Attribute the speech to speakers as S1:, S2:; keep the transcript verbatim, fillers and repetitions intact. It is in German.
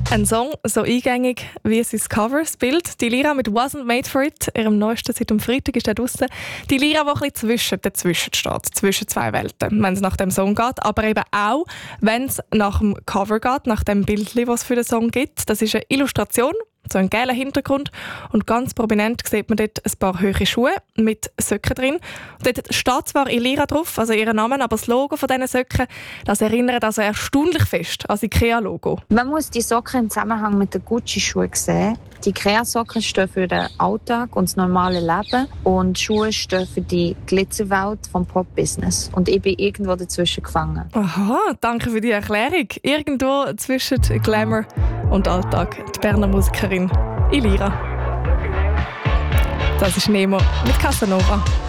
S1: Ein Song so eingängig wie sein Cover, das Bild. Die Lira mit «Wasn't Made For It», ihrem neuesten seit dem Freitag ist er draussen. Die Lira, die ein bisschen zwischen dazwischen steht, zwischen zwei Welten, wenn es nach dem Song geht, aber eben auch, wenn es nach dem Cover geht, nach dem Bild, das es für den Song gibt. Das ist eine Illustration, so ein gelber Hintergrund und ganz prominent sieht man dort ein paar hohe Schuhe mit Söcken drin. Und dort steht zwar Ilira drauf, also ihr Name, aber das Logo von diesen Söcken, das erinnert also erstaunlich fest an das IKEA-Logo.
S2: Man muss die Socken im Zusammenhang mit den Gucci-Schuhen sehen. Die IKEA-Socken stehen für den Alltag und das normale Leben und die Schuhe stehen für die Glitzerwelt vom Pop-Business. Und ich bin irgendwo dazwischen gefangen.
S1: Aha, danke für die Erklärung. Irgendwo zwischen Glamour und Alltag. Die Berner Musikerin Ilira. Das ist Nemo mit Casanova.